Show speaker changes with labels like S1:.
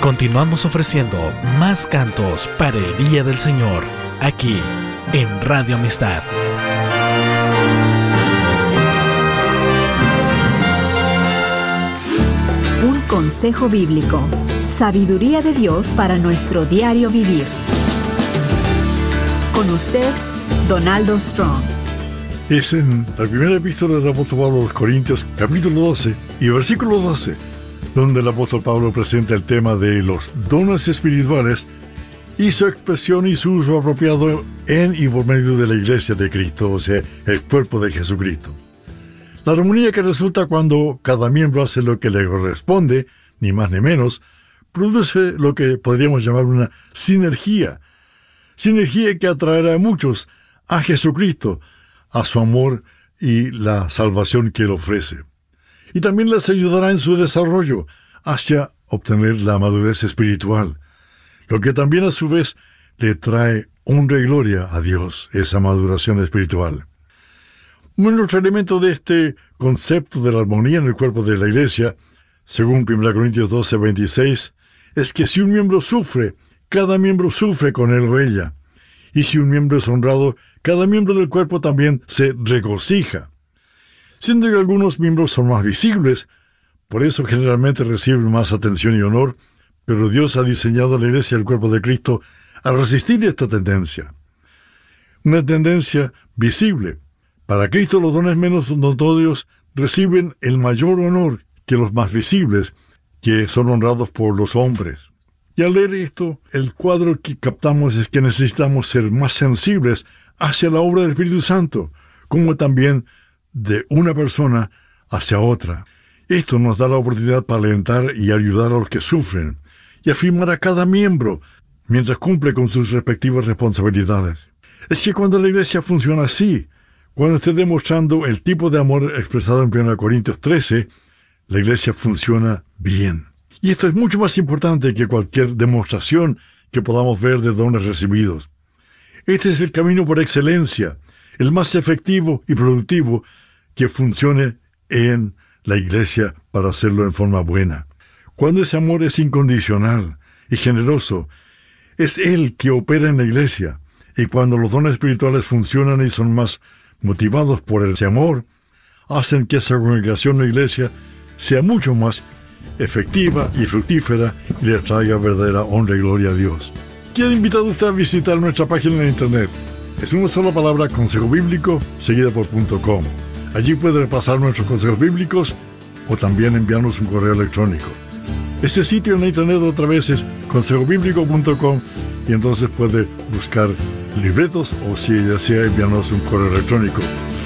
S1: Continuamos ofreciendo más cantos para el Día del Señor, aquí en Radio Amistad.
S2: Un consejo bíblico, sabiduría de Dios para nuestro diario vivir. Con usted, Donaldo Strong.
S3: Es en la primera epístola del apóstol Pablo a los Corintios, capítulo 12 y versículo 12, donde el apóstol Pablo presenta el tema de los dones espirituales y su expresión y su uso apropiado en y por medio de la iglesia de Cristo, o sea, el cuerpo de Jesucristo. La armonía que resulta cuando cada miembro hace lo que le corresponde, ni más ni menos, produce lo que podríamos llamar una sinergia. Sinergia que atraerá a muchos a Jesucristo, a su amor y la salvación que Él ofrece. Y también les ayudará en su desarrollo hacia obtener la madurez espiritual, lo que también a su vez le trae honra y gloria a Dios, esa maduración espiritual. Un otro elemento de este concepto de la armonía en el cuerpo de la iglesia, según 1 Corintios 12:26, es que si un miembro sufre, cada miembro sufre con él o ella. Y si un miembro es honrado, cada miembro del cuerpo también se regocija. Siendo que algunos miembros son más visibles, por eso generalmente reciben más atención y honor, pero Dios ha diseñado a la iglesia y el cuerpo de Cristo a resistir esta tendencia. Una tendencia visible. Para Cristo los dones menos notorios reciben el mayor honor que los más visibles, que son honrados por los hombres. Y al leer esto, el cuadro que captamos es que necesitamos ser más sensibles hacia la obra del Espíritu Santo, como también de una persona hacia otra. Esto nos da la oportunidad para alentar y ayudar a los que sufren, y afirmar a cada miembro mientras cumple con sus respectivas responsabilidades. Es que cuando la iglesia funciona así, cuando esté demostrando el tipo de amor expresado en 1 Corintios 13, la iglesia funciona bien. Y esto es mucho más importante que cualquier demostración que podamos ver de dones recibidos. Este es el camino por excelencia, el más efectivo y productivo que funcione en la iglesia para hacerlo en forma buena. Cuando ese amor es incondicional y generoso, es Él que opera en la iglesia. Y cuando los dones espirituales funcionan y son más motivados por ese amor, hacen que esa congregación o iglesia sea mucho más efectiva y fructífera y le traiga verdadera honra y gloria a Dios. Quiero invitar a usted a visitar nuestra página en internet. Es una sola palabra, consejo bíblico, seguida por .com. Allí puede repasar nuestros consejos bíblicos o también enviarnos un correo electrónico. Este sitio en internet otra vez es consejobiblico.com y entonces puede buscar libretos o si desea enviarnos un correo electrónico.